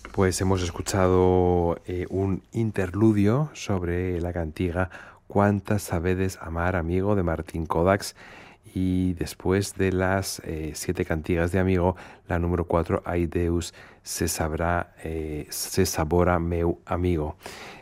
Pues hemos escuchado un interludio sobre la cantiga Cuántas sabedes amar, amigo, de Martín Kodax. Y después de las 7 cantigas de amigo, la número 4, Ai Deus se sabora meu amigo.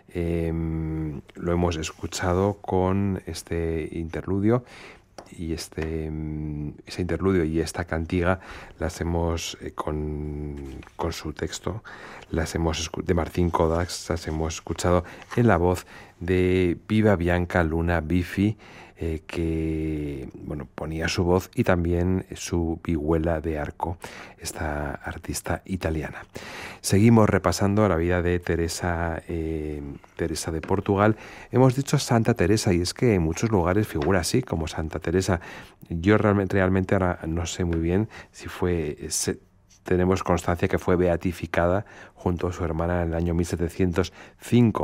Lo hemos escuchado con este interludio y ese interludio y esta cantiga las hemos con su texto de Martín Kodax, las hemos escuchado en la voz de Viva Bianca Luna Bifi, que ponía su voz y también su vihuela de arco, esta artista italiana. Seguimos repasando la vida de Teresa de Portugal. Hemos dicho Santa Teresa, y es que en muchos lugares figura así, como Santa Teresa. Yo realmente ahora no sé muy bien si tenemos constancia que fue beatificada junto a su hermana en el año 1705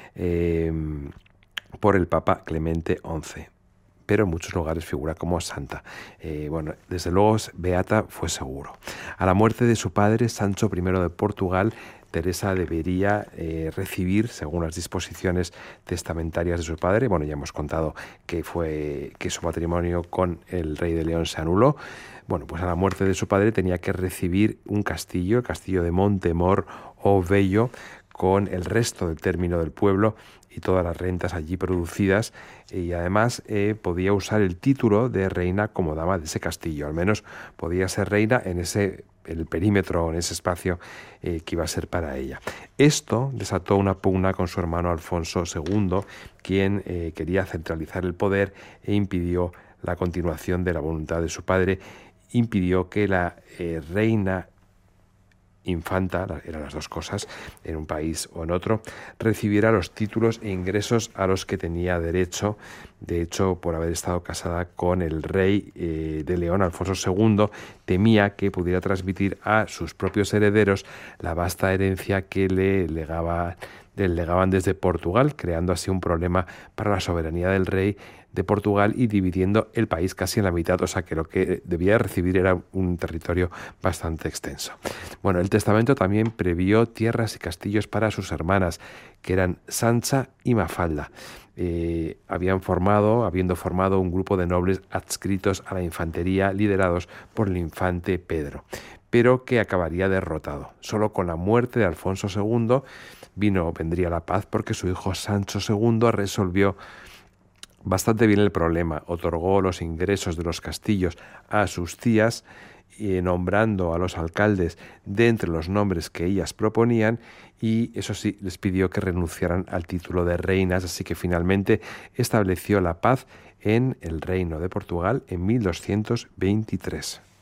por el Papa Clemente XI. Pero en muchos lugares figura como santa. Desde luego beata fue seguro. A la muerte de su padre, Sancho I de Portugal, Teresa debería recibir, según las disposiciones testamentarias de su padre, ya hemos contado que su matrimonio con el rey de León se anuló. Pues a la muerte de su padre tenía que recibir un castillo, el castillo de Montemor o Vello, con el resto del término del pueblo y todas las rentas allí producidas, y además podía usar el título de reina como dama de ese castillo. Al menos podía ser reina en el perímetro, en ese espacio que iba a ser para ella. Esto desató una pugna con su hermano Alfonso II, quien quería centralizar el poder e impidió la continuación de la voluntad de su padre, impidió que la reina infanta, eran las dos cosas, en un país o en otro, recibiera los títulos e ingresos a los que tenía derecho. De hecho, por haber estado casada con el rey de León, Alfonso II, temía que pudiera transmitir a sus propios herederos la vasta herencia que le legaban desde Portugal, creando así un problema para la soberanía del rey de Portugal y dividiendo el país casi en la mitad, o sea que lo que debía recibir era un territorio bastante extenso. El testamento también previó tierras y castillos para sus hermanas, que eran Sancha y Mafalda. Habiendo formado un grupo de nobles adscritos a la infantería, liderados por el infante Pedro, pero que acabaría derrotado. Solo con la muerte de Alfonso II vendría la paz, porque su hijo Sancho II resolvió bastante bien el problema. Otorgó los ingresos de los castillos a sus tías, nombrando a los alcaldes de entre los nombres que ellas proponían, y eso sí, les pidió que renunciaran al título de reinas, así que finalmente estableció la paz en el Reino de Portugal en 1223.